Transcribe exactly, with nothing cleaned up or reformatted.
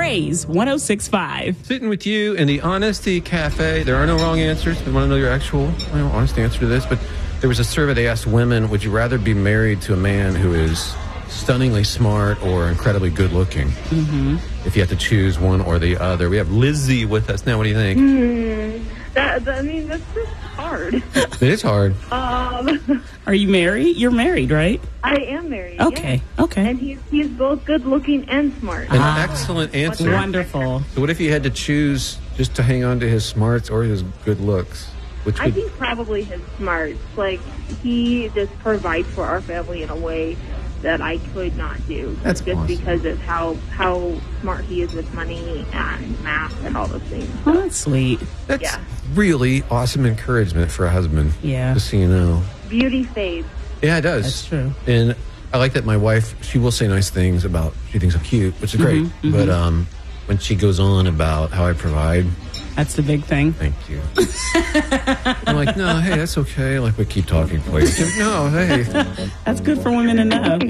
Praise one oh six point five. Sitting with you in the Honesty Cafe. There are no wrong answers. We want to know your actual, well, honest answer to this. But there was a survey. They asked women, would you rather be married to a man who is stunningly smart or incredibly good looking? Mm-hmm. If you had to choose one or the other. We have Lizzie with us now. What do you think? Mm, that, that, I mean, that's just hard. It is hard. Um, Are you married? You're married, right? I am married. Okay, yes. okay. And he's he's both good looking and smart. An Ah, excellent answer. Wonderful. So what if you had to choose just to hang on to his smarts or his good looks? Which I would... think probably his smarts. Like, he just provides for our family in a way that I could not do. That's just awesome. because of how how smart he is with money and math and all those things. Oh, that's sweet. That's Yeah. really awesome encouragement for a husband. Yeah. Just so you know. Beauty fades. Yeah, it does. That's true. And I like that my wife, she will say nice things about, she thinks I'm cute, which is great. Mhm, But um, when she goes on about how I provide, That's the big thing. thank you. I'm like, no, hey, that's okay. Like, we keep talking, please. No, hey. That's good for women to know.